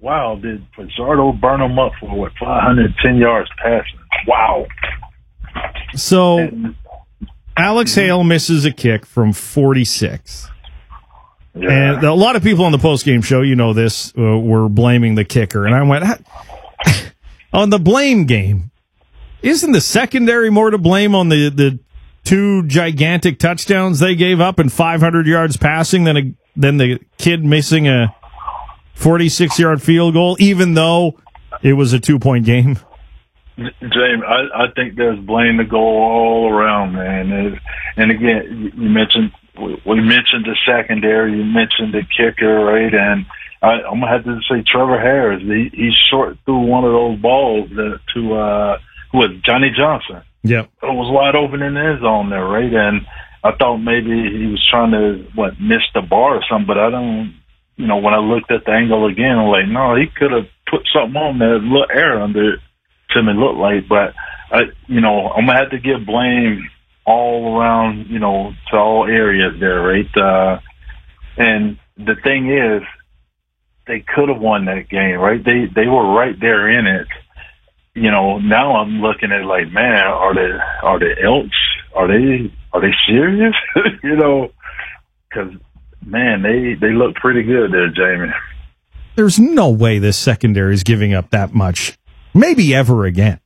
wow, did Fajardo burn him up for, 510 yards passing? Wow. So, Alex Hale misses a kick from 46. Yeah. And a lot of people on the postgame show, you know this, were blaming the kicker. And I went, on the blame game, isn't the secondary more to blame on the two gigantic touchdowns they gave up and 500 yards passing than the kid missing a 46-yard field goal, even though it was a 2-point game? James, I think there's blame to go all around, man. And again, we mentioned the secondary, you mentioned the kicker, right? And I'm gonna have to say Trevor Harris. He short threw one of those balls to who was Johnny Johnson. Yep. It was wide open in the end zone there, right? And I thought maybe he was trying to miss the bar or something, but I don't. When I looked at the angle again, I'm like, no, he could have put something on there, a little air under it to me look like. But I'm gonna have to give blame all around, to all areas there, right? And the thing is, they could have won that game, right? They were right there in it. Now I'm looking at like, man, are the Elks? Are they serious? Because man, they look pretty good there, Jamie. There's no way this secondary is giving up that much, maybe ever again.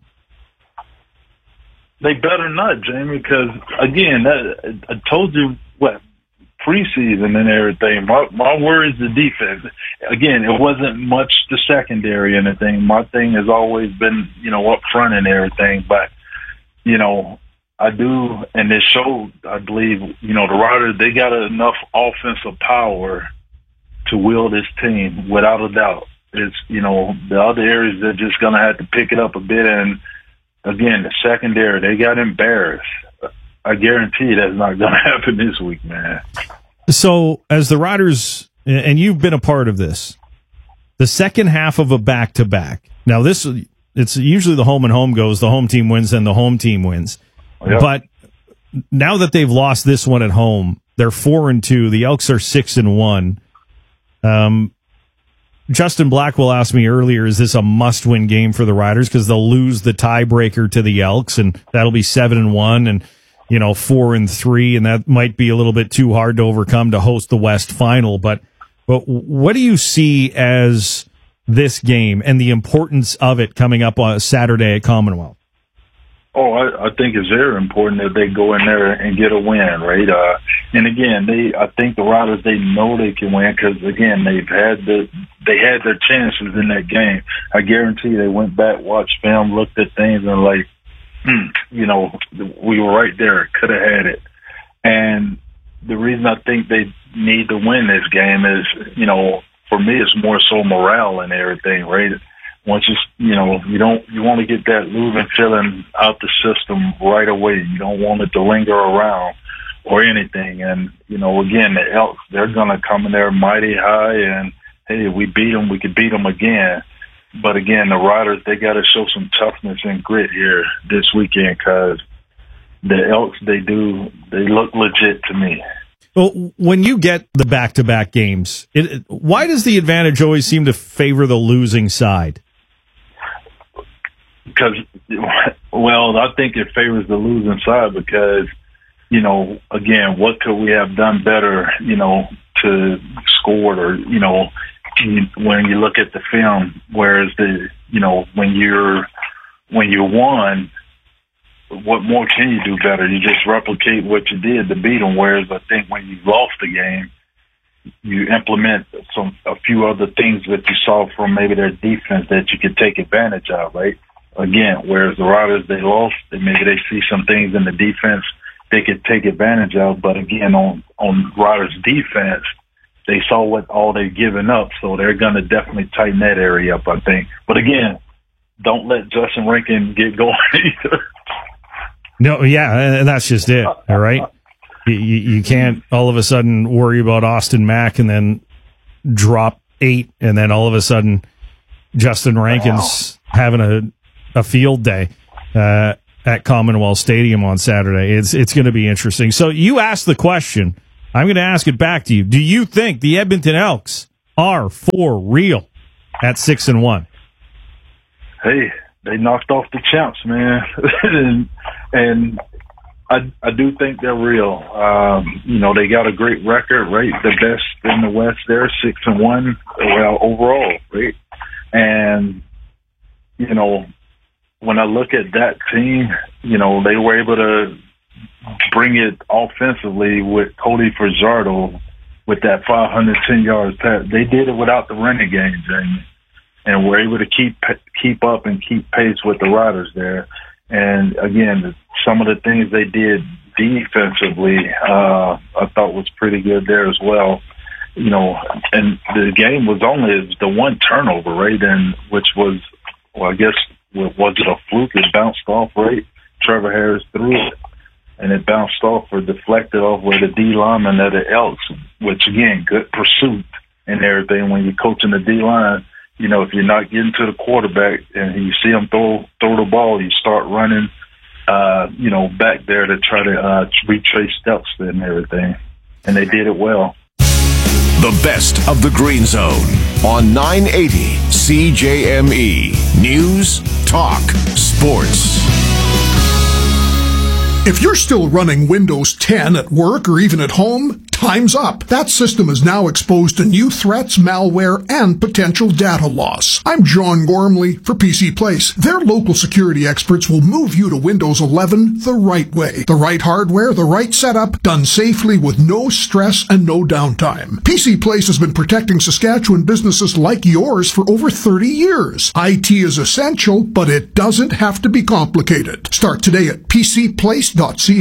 They better not, Jamie, because, again, I told you, preseason and everything, my worry is the defense. Again, it wasn't much the secondary and everything. My thing has always been, up front and everything. But, I do, and it showed, I believe, the Riders, they got enough offensive power to wield this team, without a doubt. It's, the other areas, they're just going to have to pick it up a bit. And, again, the secondary, they got embarrassed. I guarantee that's not going to happen this week, man. So, as the Riders, and you've been a part of this, the second half of a back-to-back. Now, it's usually the home and home goes, the home team wins, then the home team wins. Yep. But now that they've lost this one at home, they're 4-2. The Elks are 6-1. Justin Blackwell asked me earlier, is this a must-win game for the Riders? Because they'll lose the tiebreaker to the Elks, and that'll be 7-1 and 4-3, and that might be a little bit too hard to overcome to host the West Final. But what do you see as this game and the importance of it coming up on Saturday at Commonwealth? Oh, I think it's very important that they go in there and get a win, right? And again, I think the Riders, they know they can win because, again, they had their chances in that game. I guarantee they went back, watched film, looked at things, and like, we were right there, could have had it. And the reason I think they need to win this game is, for me, it's more so morale and everything, right? Once you want to get that losing feeling out the system right away. You don't want it to linger around or anything. And, again, the Elks, they're going to come in there mighty high and, hey, we beat them, we could beat them again. But, again, the Riders, they got to show some toughness and grit here this weekend because the Elks, they look legit to me. Well, when you get the back-to-back games, why does the advantage always seem to favor the losing side? Because, I think it favors the losing side because, again, what could we have done better, to score or, when you look at the film, whereas when you won, what more can you do better? You just replicate what you did to beat them. Whereas I think when you lost the game, you implement a few other things that you saw from maybe their defense that you could take advantage of, right? Again, whereas the Riders, they lost, maybe they see some things in the defense they could take advantage of. But again, on Riders' defense, they saw what all they've given up, so they're going to definitely tighten that area up, I think. But again, don't let Justin Rankin get going either. No, yeah, and that's just it, all right? You can't all of a sudden worry about Austin Mack and then drop 8, and then all of a sudden Justin Rankin's having a field day at Commonwealth Stadium on Saturday. It's going to be interesting. So you asked the question. I'm going to ask it back to you. Do you think the Edmonton Elks are for real? at 6-1? Hey, they knocked off the champs, man. and I do think they're real. They got a great record, right? The best in the West there, 6-1, overall, right? And, when I look at that team, they were able to bring it offensively with Cody Fajardo with that 510 yards pass. They did it without the running game, Jamie, and were able to keep up and keep pace with the riders there. And again, some of the things they did defensively, I thought was pretty good there as well. And the game was only the one turnover, right? And which was, I guess, was it a fluke? It bounced off, right? Trevor Harris threw it, and it bounced off or deflected off where the D lineman at the Elks, which again, good pursuit and everything. When you're coaching the D line, if you're not getting to the quarterback and you see him throw the ball, you start running, back there to try to retrace steps and everything. And they did it well. The best of the Green Zone on 980 CJME. News, talk, sports. If you're still running Windows 10 at work or even at home, time's up. That system is now exposed to new threats, malware, and potential data loss. I'm John Gormley for PC Place. Their local security experts will move you to Windows 11 the right way. The right hardware, the right setup, done safely with no stress and no downtime. PC Place has been protecting Saskatchewan businesses like yours for over 30 years. IT is essential, but it doesn't have to be complicated. Start today at PCPlace.ca.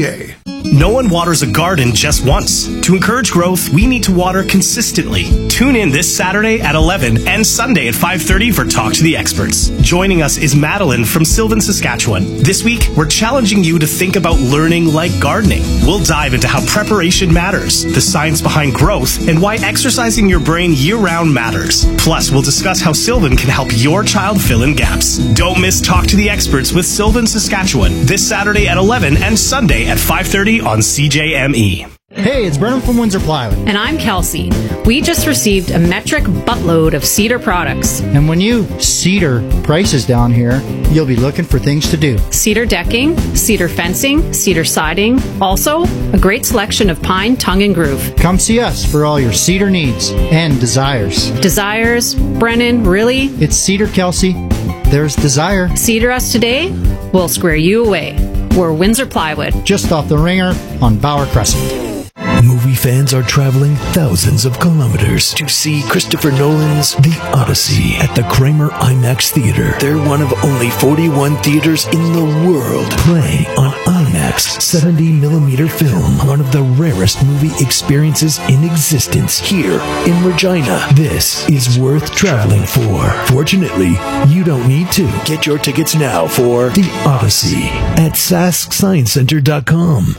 No one waters a garden just once. To encourage growth, we need to water consistently. Tune in this Saturday at 11 and Sunday at 5:30 for Talk to the Experts. Joining us is Madeline from Sylvan, Saskatchewan. This week, we're challenging you to think about learning like gardening. We'll dive into how preparation matters, the science behind growth, and why exercising your brain year-round matters. Plus, we'll discuss how Sylvan can help your child fill in gaps. Don't miss Talk to the Experts with Sylvan, Saskatchewan this Saturday at 11 and Sunday at 5:30 on CJME. Hey, it's Brennan from Windsor Plywood. And I'm Kelsey. We just received a metric buttload of cedar products. And when you cedar prices down here, you'll be looking for things to do. Cedar decking, cedar fencing, cedar siding. Also, a great selection of pine, tongue, and groove. Come see us for all your cedar needs and desires. Desires? Brennan, really? It's Cedar, Kelsey. There's desire. Cedar us today, we'll square you away. We're Windsor Plywood. Just off the Ringer on Bauer Crescent. Movie fans are traveling thousands of kilometers to see Christopher Nolan's The Odyssey at the Kramer IMAX Theater. They're one of only 41 theaters in the world playing on IMAX 70mm film, one of the rarest movie experiences in existence here in Regina. This is worth traveling for. Fortunately, you don't need to. Get your tickets now for The Odyssey at SaskScienceCenter.com.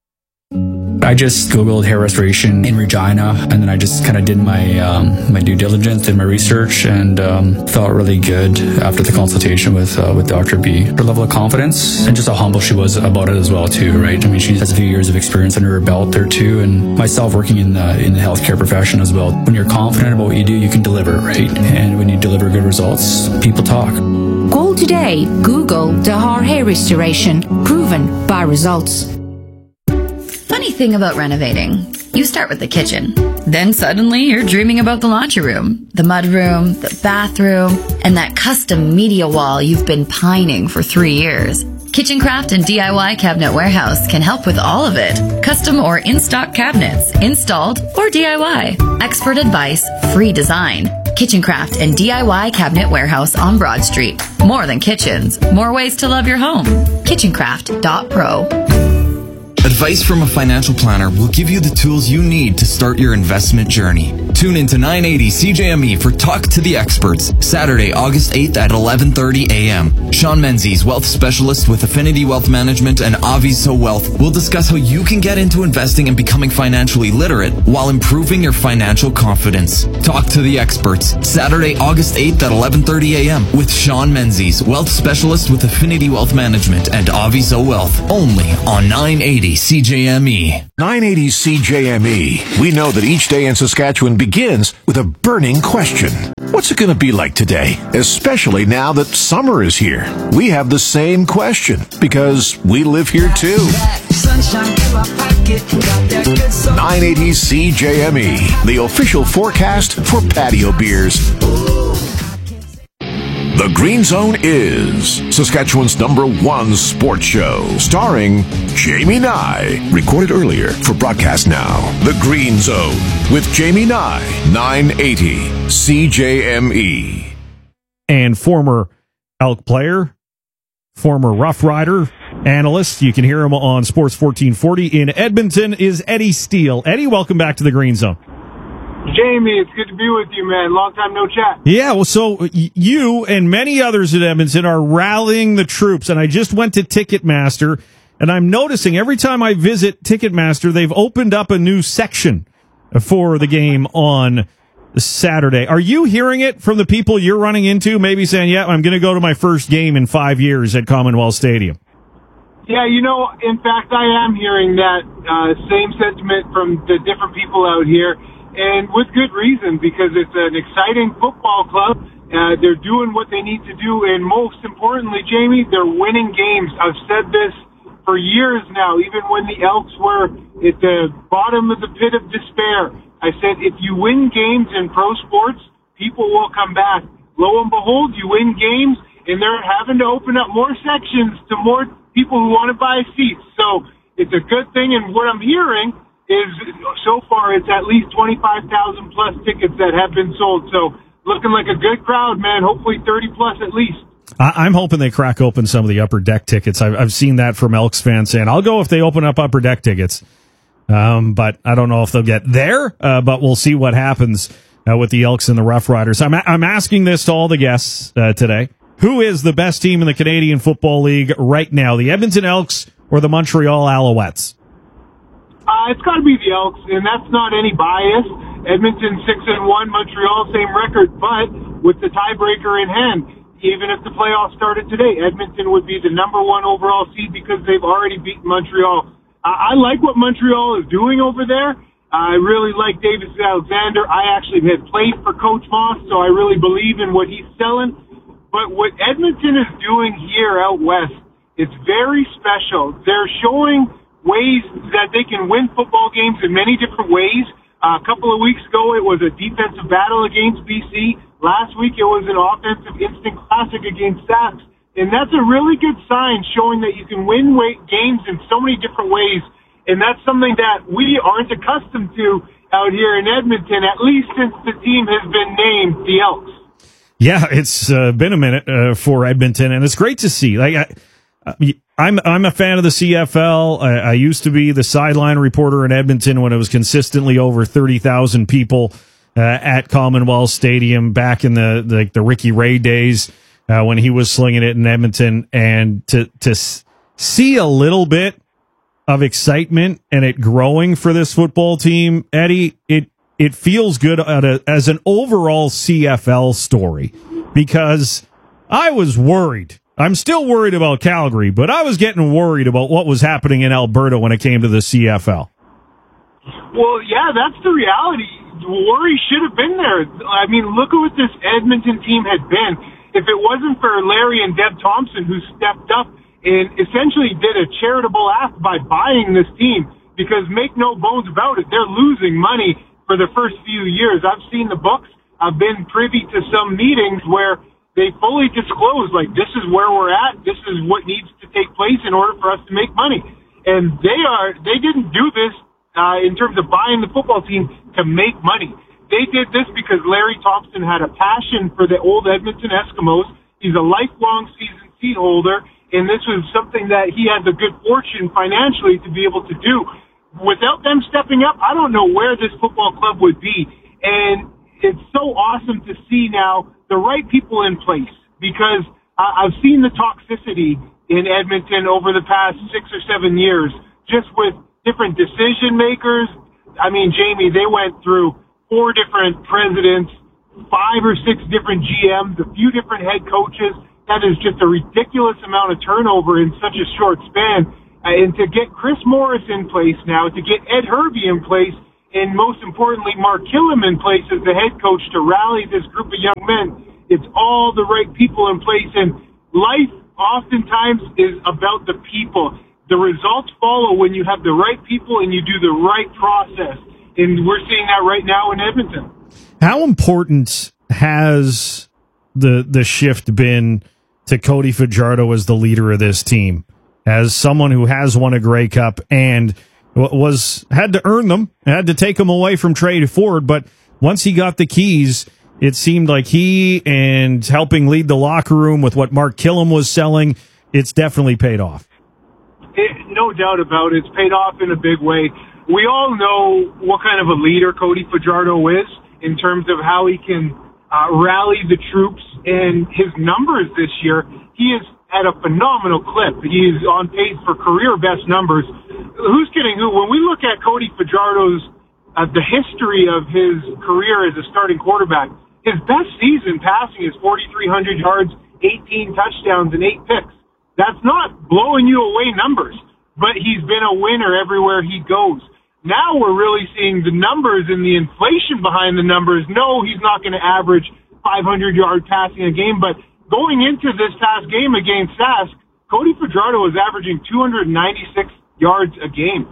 I just Googled hair restoration in Regina, and then I just kind of did my my due diligence, did my research, and felt really good after the consultation with Dr. B. Her level of confidence and just how humble she was about it as well too, right? I mean, she has a few years of experience under her belt there too, and myself working in the healthcare profession as well. When you're confident about what you do, you can deliver, right? And when you deliver good results, people talk. Call today. Google Dahar Hair Restoration, proven by results. Funny thing about renovating, you start with the kitchen. Then suddenly you're dreaming about the laundry room, the mudroom, the bathroom, and that custom media wall you've been pining for 3 years. KitchenCraft and DIY Cabinet Warehouse can help with all of it. Custom or in-stock cabinets, installed or DIY. Expert advice, free design. KitchenCraft and DIY Cabinet Warehouse on Broad Street. More than kitchens, more ways to love your home. KitchenCraft.pro. Advice from a financial planner will give you the tools you need to start your investment journey. Tune in to 980 CJME for Talk to the Experts, Saturday, August 8th at 11:30 a.m. Sean Menzies, wealth specialist with Affinity Wealth Management and Aviso Wealth, will discuss how you can get into investing and becoming financially literate while improving your financial confidence. Talk to the Experts, Saturday, August 8th at 11:30 a.m. with Sean Menzies, wealth specialist with Affinity Wealth Management and Aviso Wealth, only on 980 CJME. 980 CJME. We know that each day in Saskatchewan begins with a burning question. What's it going to be like today? Especially now that summer is here. We have the same question because we live here too. 980 CJME, the official forecast for patio beers. The Green Zone is Saskatchewan's #1 sports show, starring Jamie Nye. Recorded earlier for broadcast now. The Green Zone with Jamie Nye, 980 CJME. And former Elk player, former Rough Rider analyst. You can hear him on Sports 1440 in Edmonton is Eddie Steele. Eddie, welcome back to the Green Zone. Jamie, it's good to be with you, man. Long time no chat. Yeah, well, so you and many others at Edmonton are rallying the troops, and I just went to Ticketmaster, and I'm noticing every time I visit Ticketmaster, they've opened up a new section for the game on Saturday. Are you hearing it from the people you're running into, maybe saying, yeah, I'm going to go to my first game in 5 years at Commonwealth Stadium? Yeah, in fact, I am hearing that same sentiment from the different people out here. And with good reason, because it's an exciting football club. They're doing what they need to do, and most importantly, Jamie, they're winning games. I've said this for years now, even when the Elks were at the bottom of the pit of despair. I said, if you win games in pro sports, people will come back. Lo and behold, you win games, and they're having to open up more sections to more people who want to buy seats. So it's a good thing, and what I'm hearing is so far it's at least 25,000 plus tickets that have been sold. So looking like a good crowd, man. Hopefully 30 plus at least. I'm hoping they crack open some of the upper deck tickets. I've seen that from Elks fans saying, I'll go if they open up upper deck tickets. But I don't know if they'll get there, but we'll see what happens with the Elks and the Rough Riders. I'm asking this to all the guests today. Who is the best team in the Canadian Football League right now, the Edmonton Elks or the Montreal Alouettes? It's got to be the Elks, and that's not any bias. Edmonton 6-1, Montreal same record, but with the tiebreaker in hand, even if the playoffs started today, Edmonton would be the #1 overall seed because they've already beaten Montreal. I like what Montreal is doing over there. I really like Davis Alexander. I actually had played for Coach Moss, so I really believe in what he's selling. But what Edmonton is doing here out west, it's very special. They're showing ways that they can win football games in many different ways. A couple of weeks ago, it was a defensive battle against BC. Last week, it was an offensive instant classic against Sacs. And that's a really good sign showing that you can win games in so many different ways. And that's something that we aren't accustomed to out here in Edmonton, at least since the team has been named the Elks. Yeah, it's been a minute for Edmonton, and it's great to see. I'm a fan of the CFL. I used to be the sideline reporter in Edmonton when it was consistently over 30,000 people at Commonwealth Stadium back in the Ricky Ray days when he was slinging it in Edmonton. And to see a little bit of excitement and it growing for this football team, Eddie, it feels good as an overall CFL story, because I was worried. I'm still worried about Calgary, but I was getting worried about what was happening in Alberta when it came to the CFL. Well, yeah, that's the reality. The worry should have been there. I mean, look at what this Edmonton team had been. If it wasn't for Larry and Deb Thompson, who stepped up and essentially did a charitable act by buying this team, because make no bones about it, they're losing money for the first few years. I've seen the books. I've been privy to some meetings where they fully disclose, like, this is where we're at, this is what needs to take place in order for us to make money. And they didn't do this in terms of buying the football team to make money. They did this because Larry Thompson had a passion for the old Edmonton Eskimos. He's a lifelong season seat holder, and this was something that he had the good fortune financially to be able to do. Without them stepping up, I don't know where this football club would be. And it's so awesome to see now the right people in place, because I've seen the toxicity in Edmonton over the past 6 or 7 years, just with different decision makers. I mean, Jamie, they went through 4 different presidents, 5 or 6 different GMs, a few different head coaches. That is just a ridiculous amount of turnover in such a short span. And to get Chris Morris in place now, to get Ed Hervey in place, and most importantly, Mark Killam in place as the head coach to rally this group of young men. It's all the right people in place, and life oftentimes is about the people. The results follow when you have the right people and you do the right process, and we're seeing that right now in Edmonton. How important has the shift been to Cody Fajardo as the leader of this team, as someone who has won a Grey Cup and had to earn them, had to take them away from Trey Ford, but once he got the keys, it seemed like he and helping lead the locker room with what Mark Killam was selling, it's definitely paid off. No doubt about it. It's paid off in a big way. We all know what kind of a leader Cody Fajardo is in terms of how he can rally the troops, and his numbers this year, he is at a phenomenal clip. He's on pace for career best numbers. Who's kidding who? When we look at Cody Fajardo's the history of his career as a starting quarterback, his best season passing is 4,300 yards, 18 touchdowns, and 8 picks. That's not blowing you away numbers, but he's been a winner everywhere he goes. Now we're really seeing the numbers and the inflation behind the numbers. No, he's not going to average 500-yard passing a game, but going into this past game against Sask, Cody Fajardo was averaging 296 yards a game.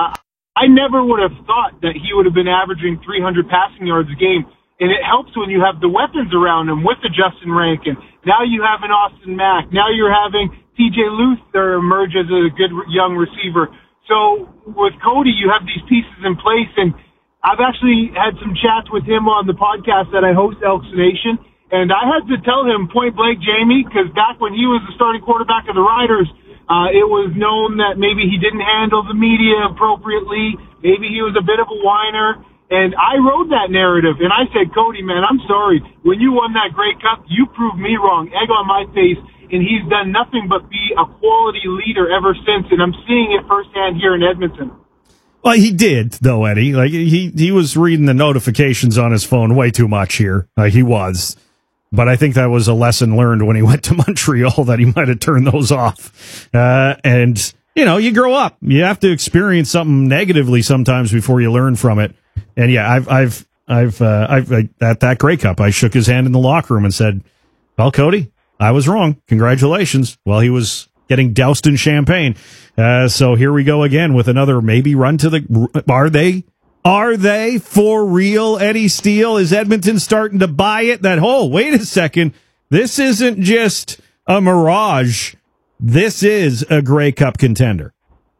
I never would have thought that he would have been averaging 300 passing yards a game, and it helps when you have the weapons around him with the Justin Rankin. Now you have an Austin Mack. Now you're having TJ Luther emerge as a good young receiver. So with Cody, you have these pieces in place, and I've actually had some chats with him on the podcast that I host, Elks Nation, and I had to tell him point blank, Jamie, because back when he was the starting quarterback of the Riders, it was known that maybe he didn't handle the media appropriately, maybe he was a bit of a whiner, and I rode that narrative, and I said, Cody, man, I'm sorry. When you won that Grey Cup, you proved me wrong. Egg on my face. And he's done nothing but be a quality leader ever since, and I'm seeing it firsthand here in Edmonton. Well, he did, though, Eddie. Like he was reading the notifications on his phone way too much here. He was. But I think that was a lesson learned when he went to Montreal, that he might have turned those off. And, you grow up. You have to experience something negatively sometimes before you learn from it. And, yeah, I've at that Grey Cup, I shook his hand in the locker room and said, well, Cody, I was wrong. Congratulations. Well, he was getting doused in champagne. So here we go again with another maybe run to the... Are they for real, Eddie Steele? Is Edmonton starting to buy it? Wait a second. This isn't just a mirage. This is a Grey Cup contender.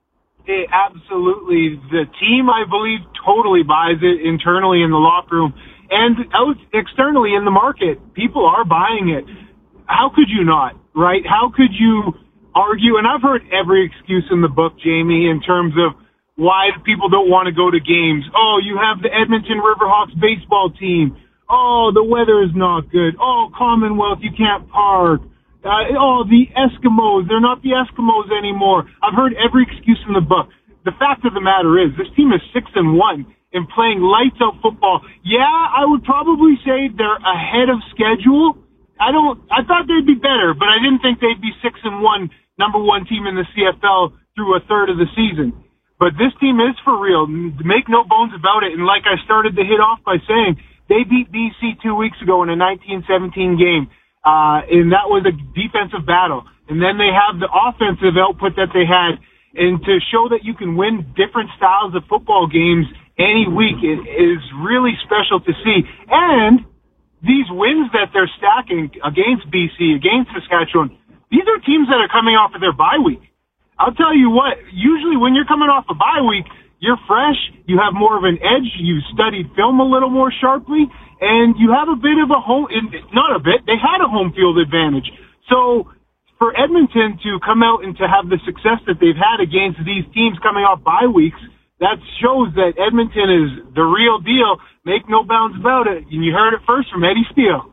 Absolutely. The team, I believe, totally buys it internally in the locker room. And out externally in the market, people are buying it. How could you not, right? How could you argue? And I've heard every excuse in the book, Jamie, in terms of why people don't want to go to games. Oh, you have the Edmonton Riverhawks baseball team. Oh, the weather is not good. Oh, Commonwealth, you can't park. The Eskimos, they're not the Eskimos anymore. I've heard every excuse in the book. The fact of the matter is, this team is 6-1 and playing lights out football. Yeah, I would probably say they're ahead of schedule. I thought they'd be better, but I didn't think they'd be 6-1, number one team in the CFL through a third of the season. But this team is for real. Make no bones about it. And like I started to hit off by saying, they beat BC 2 weeks ago in a 19-17 game. And that was a defensive battle. And then they have the offensive output that they had. And to show that you can win different styles of football games any week, it is really special to see. And these wins that they're stacking against BC, against Saskatchewan, these are teams that are coming off of their bye week. I'll tell you what, usually when you're coming off a bye week, you're fresh, you have more of an edge, you've studied film a little more sharply, and you have a bit of a they had a home field advantage. So for Edmonton to come out and to have the success that they've had against these teams coming off bye weeks, that shows that Edmonton is the real deal. Make no bounds about it. And you heard it first from Eddie Steele.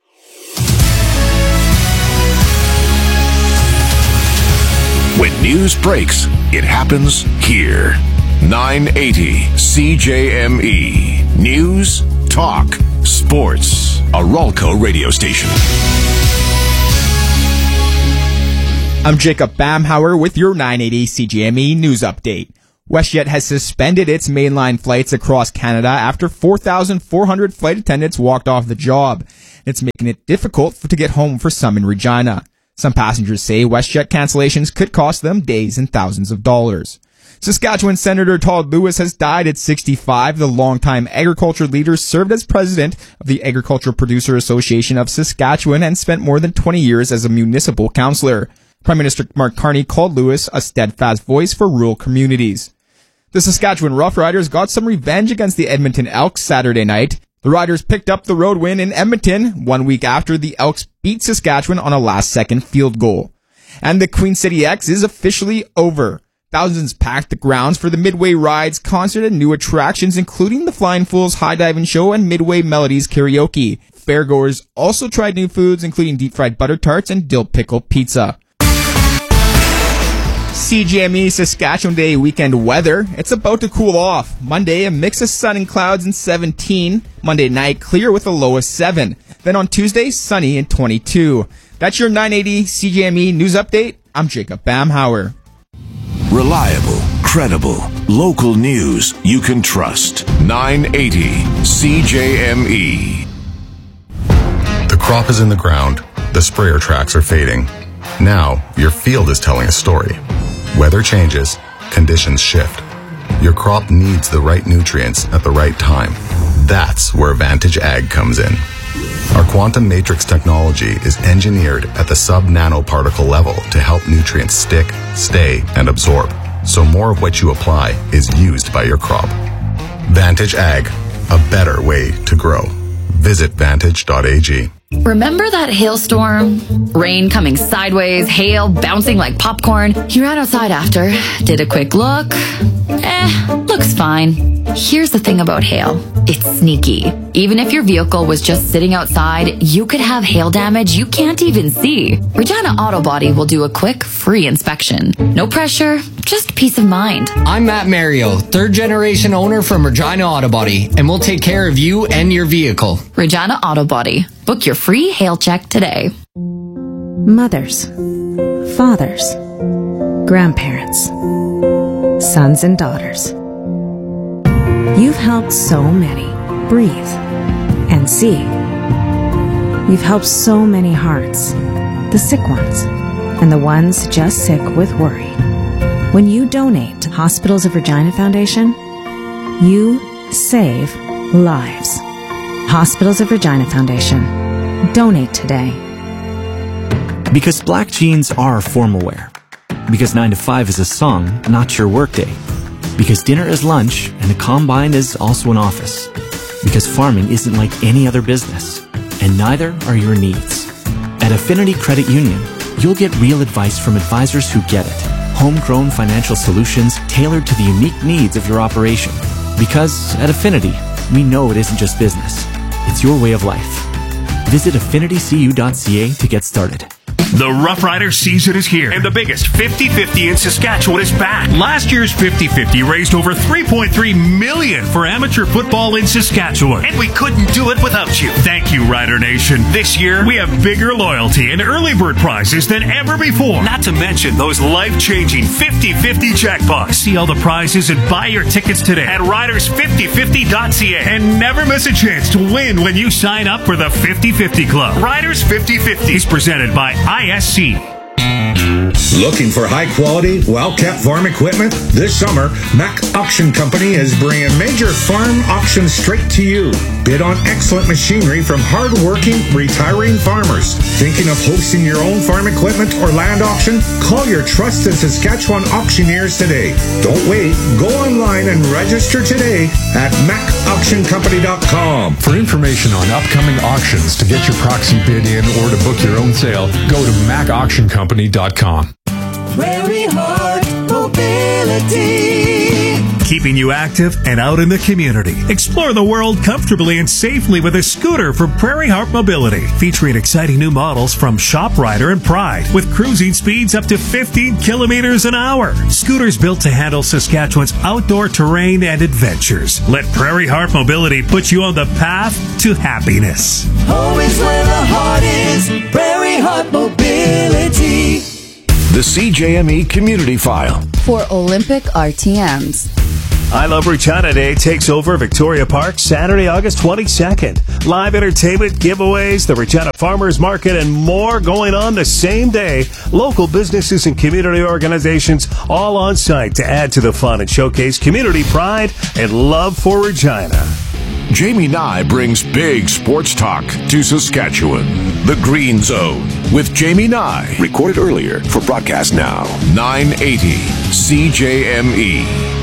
When news breaks, it happens here. 980 CJME. News, talk, sports. A Ralco radio station. I'm Jacob Bamhauer with your 980 CJME news update. WestJet has suspended its mainline flights across Canada after 4,400 flight attendants walked off the job. It's making it difficult to get home for some in Regina. Some passengers say WestJet cancellations could cost them days and thousands of dollars. Saskatchewan Senator Todd Lewis has died at 65. The longtime agriculture leader served as president of the Agricultural Producer Association of Saskatchewan and spent more than 20 years as a municipal councillor. Prime Minister Mark Carney called Lewis a steadfast voice for rural communities. The Saskatchewan Roughriders got some revenge against the Edmonton Elks Saturday night. The Riders picked up the road win in Edmonton 1 week after the Elks beat Saskatchewan on a last-second field goal. And the Queen City X is officially over. Thousands packed the grounds for the Midway Rides concert and new attractions, including the Flying Fools High Diving Show and Midway Melodies Karaoke. Fairgoers also tried new foods, including deep-fried butter tarts and dill pickle pizza. CJME Saskatchewan Day weekend weather. It's about to cool off. Monday, a mix of sun and clouds and 17. Monday night, clear with a low of 7. Then on Tuesday, sunny and 22. That's your 980 CJME news update. I'm Jacob Bamhauer. Reliable, credible, local news you can trust. 980 CJME. The crop is in the ground. The sprayer tracks are fading. Now, your field is telling a story. Weather changes, conditions shift. Your crop needs the right nutrients at the right time. That's where Vantage Ag comes in. Our quantum matrix technology is engineered at the sub-nanoparticle level to help nutrients stick, stay, and absorb, so more of what you apply is used by your crop. Vantage Ag, a better way to grow. Visit vantage.ag. Remember that hailstorm? Rain coming sideways, hail bouncing like popcorn. You ran outside after, did a quick look. Looks fine. Here's the thing about hail. It's sneaky. Even if your vehicle was just sitting outside, you could have hail damage you can't even see. Regina Auto Body will do a quick, free inspection. No pressure, just peace of mind. I'm Matt Mario, third-generation owner from Regina Auto Body, and we'll take care of you and your vehicle. Regina Auto Body. Book your free hail check today. Mothers, fathers, grandparents, sons and daughters. You've helped so many breathe and see. You've helped so many hearts, the sick ones and the ones just sick with worry. When you donate to Hospitals of Regina Foundation, you save lives. Hospitals of Regina Foundation. Donate today. Because black jeans are formal wear. Because 9 to 5 is a song, not your workday. Because dinner is lunch and the combine is also an office. Because farming isn't like any other business. And neither are your needs. At Affinity Credit Union, you'll get real advice from advisors who get it. Homegrown financial solutions tailored to the unique needs of your operation. Because at Affinity, we know it isn't just business. It's your way of life. Visit affinitycu.ca to get started. The Rough Rider season is here, and the biggest 50-50 in Saskatchewan is back. Last year's 50-50 raised over $3.3 million for amateur football in Saskatchewan, and we couldn't do it without you. Thank you, Rider Nation. This year, we have bigger loyalty and early bird prizes than ever before. Not to mention those life-changing 50-50 jackpots. See all the prizes and buy your tickets today at riders5050.ca, and never miss a chance to win when you sign up for the 50-50 Club. Riders 50-50 is presented by ISC. Looking for high-quality, well-kept farm equipment? This summer, Mac Auction Company is bringing major farm auctions straight to you. Bid on excellent machinery from hard-working, retiring farmers. Thinking of hosting your own farm equipment or land auction? Call your trusted Saskatchewan auctioneers today. Don't wait. Go online and register today at macauctioncompany.com. For information on upcoming auctions, to get your proxy bid in, or to book your own sale, go to macauctioncompany.com. Prairie Heart Mobility. Keeping you active and out in the community. Explore the world comfortably and safely with a scooter from Prairie Heart Mobility. Featuring exciting new models from ShopRider and Pride, with cruising speeds up to 15 kilometers an hour. Scooters built to handle Saskatchewan's outdoor terrain and adventures. Let Prairie Heart Mobility put you on the path to happiness. Home is where the heart is. Prairie Heart Mobility. The The CJME Community File. For Olympic RTMs. I Love Regina Day takes over Victoria Park Saturday, August 22nd. Live entertainment, giveaways, the Regina Farmers Market, and more going on the same day. Local businesses and community organizations all on site to add to the fun and showcase community pride and love for Regina. Jamie Nye brings big sports talk to Saskatchewan. The Green Zone with Jamie Nye. Recorded earlier for broadcast now. 980 CJME.